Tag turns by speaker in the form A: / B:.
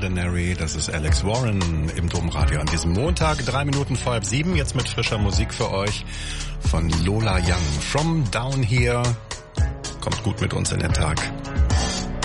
A: Ordinary, das ist Alex Warren im Domradio an diesem Montag, 3 Minuten vor 6:30, jetzt mit frischer Musik für euch von Lola Young. From Down Here, kommt gut mit uns in den Tag.